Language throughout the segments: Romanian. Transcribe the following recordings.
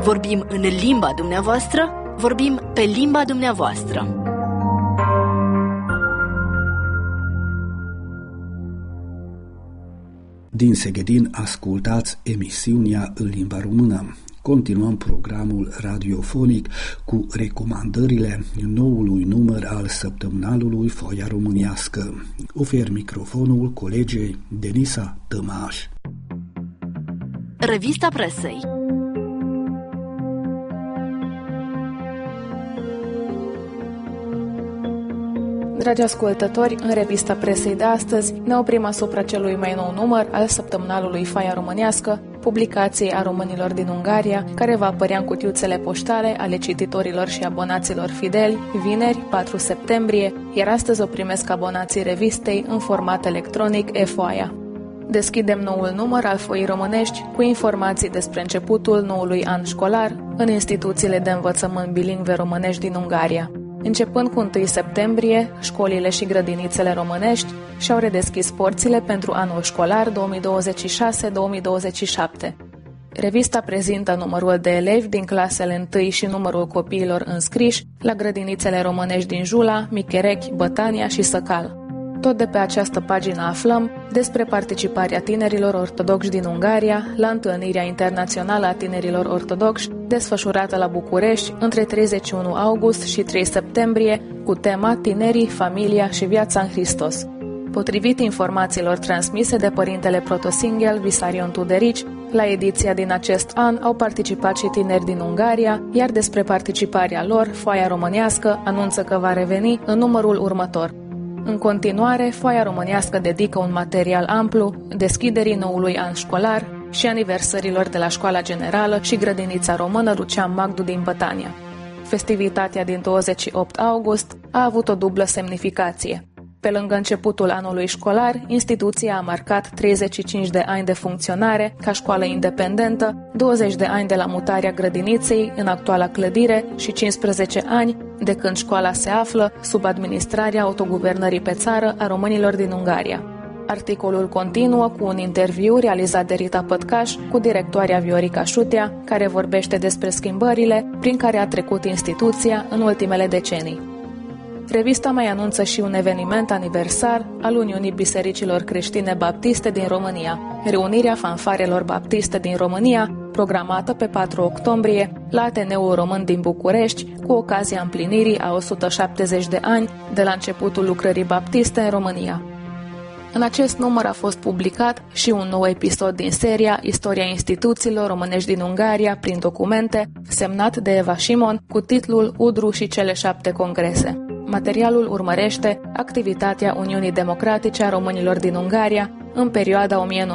Vorbim în limba dumneavoastră, vorbim pe limba dumneavoastră. Din Seghedin ascultați emisiunea în limba română. Continuăm programul radiofonic cu recomandările noului număr al săptămânalului Foaia Românească. Ofer microfonul colegei Denisa Tămaș. Revista presei. Dragi ascultători, în revista presei de astăzi ne oprim asupra celui mai nou număr al săptămânalului Foaia Românească, publicației a românilor din Ungaria, care va apărea în cutiuțele poștale ale cititorilor și abonaților fideli, vineri, 4 septembrie, iar astăzi o primesc abonații revistei în format electronic e-foaia. Deschidem noul număr al Foii Românești cu informații despre începutul noului an școlar în instituțiile de învățământ bilingve românești din Ungaria. Începând cu 1 septembrie, școlile și grădinițele românești și-au redeschis porțile pentru anul școlar 2026-2027. Revista prezintă numărul de elevi din clasele 1 și numărul copiilor înscriși la grădinițele românești din Jula, Micherechi, Bătania și Săcal. Tot de pe această pagină aflăm despre participarea tinerilor ortodoxi din Ungaria la întâlnirea internațională a tinerilor ortodoxi desfășurată la București între 31 august și 3 septembrie cu tema Tinerii, familia și viața în Hristos. Potrivit informațiilor transmise de părintele protosinghel Visarion Tuderici, la ediția din acest an au participat și tineri din Ungaria, iar despre participarea lor, Foaia Românească anunță că va reveni în numărul următor. În continuare, Foaia Românească dedică un material amplu deschiderii noului an școlar și aniversărilor de la Școala Generală și Grădinița Română Lucian Magdu din Bătania. Festivitatea din 28 august a avut o dublă semnificație. Pe lângă începutul anului școlar, instituția a marcat 35 de ani de funcționare ca școală independentă, 20 de ani de la mutarea grădiniței în actuala clădire și 15 ani de când școala se află sub administrarea autoguvernării pe țară a românilor din Ungaria. Articolul continuă cu un interviu realizat de Rita Pătcaș cu directoarea Viorica Șutea, care vorbește despre schimbările prin care a trecut instituția în ultimele decenii. Revista mai anunță și un eveniment aniversar al Uniunii Bisericilor Creștine Baptiste din România, reunirea fanfarelor baptiste din România, programată pe 4 octombrie la Ateneul Român din București, cu ocazia împlinirii a 170 de ani de la începutul lucrării baptiste în România. În acest număr a fost publicat și un nou episod din seria Istoria instituțiilor românești din Ungaria prin documente, semnat de Eva Simon, cu titlul Udru și cele 7 congrese. Materialul urmărește activitatea Uniunii Democratice a Românilor din Ungaria în perioada 1957-1990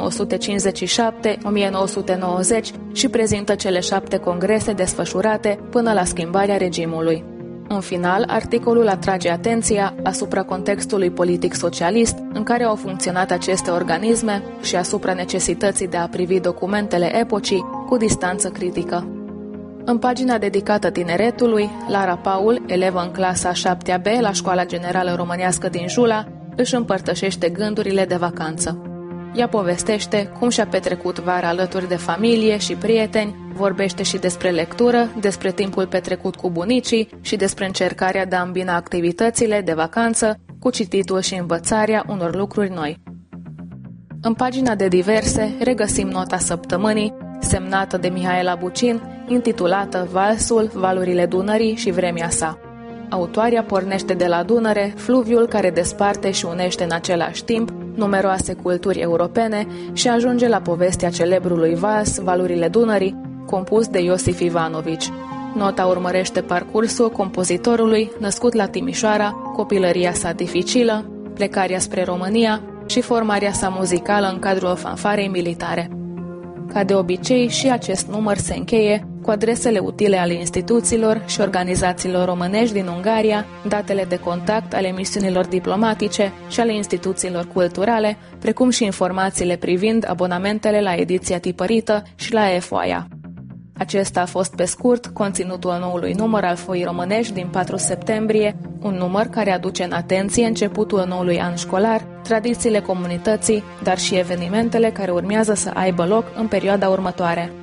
și prezintă cele 7 congrese desfășurate până la schimbarea regimului. În final, articolul atrage atenția asupra contextului politic socialist în care au funcționat aceste organisme și asupra necesității de a privi documentele epocii cu distanță critică. În pagina dedicată tineretului, Lara Paul, elevă în clasa 7-a B la Școala Generală Românească din Jula, își împărtășește gândurile de vacanță. Ea povestește cum și-a petrecut vara alături de familie și prieteni, vorbește și despre lectură, despre timpul petrecut cu bunicii și despre încercarea de a îmbina activitățile de vacanță cu cititul și învățarea unor lucruri noi. În pagina de diverse regăsim nota săptămânii, semnată de Mihaela Bucin, intitulată Valsul, valurile Dunării și vremea sa. Autoarea pornește de la Dunăre, fluviul care desparte și unește în același timp numeroase culturi europene și ajunge la povestea celebrului vals Valurile Dunării, compus de Iosif Ivanovici. Nota urmărește parcursul compozitorului născut la Timișoara, copilăria sa dificilă, plecarea spre România și formarea sa muzicală în cadrul fanfarei militare. Ca de obicei, și acest număr se încheie cu adresele utile ale instituțiilor și organizațiilor românești din Ungaria, datele de contact ale misiunilor diplomatice și ale instituțiilor culturale, precum și informațiile privind abonamentele la ediția tipărită și la e-foaia. Acesta a fost pe scurt conținutul noului număr al Foii Românești din 4 septembrie, un număr care aduce în atenție începutul noului an școlar, tradițiile comunității, dar și evenimentele care urmează să aibă loc în perioada următoare.